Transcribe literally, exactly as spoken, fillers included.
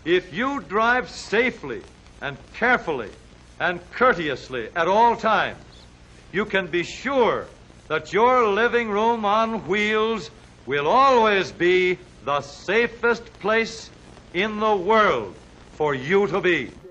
If you drive safely and carefully and courteously at all times, you can be sure that your living room on wheels will always be the safest place in the world for you to be.